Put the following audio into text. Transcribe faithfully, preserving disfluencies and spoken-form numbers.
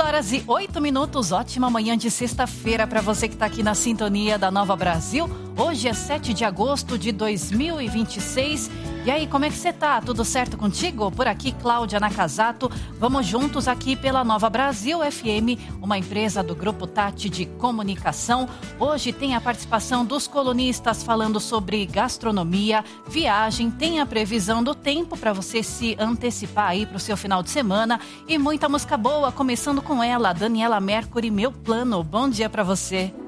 horas e oito minutos, ótima manhã de sexta-feira para você que está aqui na sintonia da Nova Brasil. Hoje é sete de agosto de dois mil e vinte e seis. E aí, como é que você tá? Tudo certo contigo? Por aqui, Cláudia Nakazato. Vamos juntos aqui pela Nova Brasil F M, uma empresa do Grupo Tati de Comunicação. Hoje tem a participação dos colunistas falando sobre gastronomia, viagem, tem a previsão do tempo para você se antecipar aí para o seu final de semana e muita música boa, começando com ela, Daniela Mercury, Meu Plano. Bom dia para você.